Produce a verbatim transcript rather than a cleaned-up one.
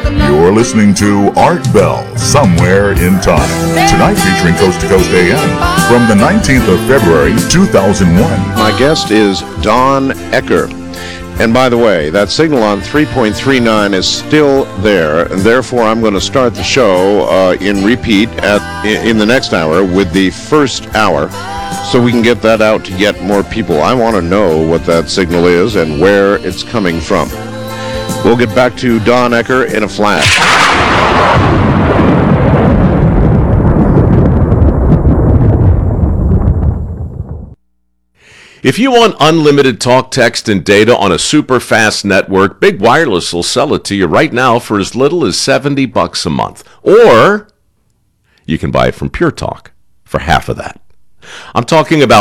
You're listening to Art Bell, Somewhere in Time. Tonight featuring Coast to Coast A M from the nineteenth of February, two thousand one. My guest is Don Ecker. And by the way, that signal on three point three nine is still there, and therefore I'm going to start the show uh, in repeat at in the next hour with the first hour, so we can get that out to yet more people. I want to know what that signal is and where it's coming from. We'll get back to Don Ecker in a flash. If you want unlimited talk, text, and data on a super fast network, Big Wireless will sell it to you right now for as little as seventy bucks a month. Or you can buy it from Pure Talk for half of that. I'm talking about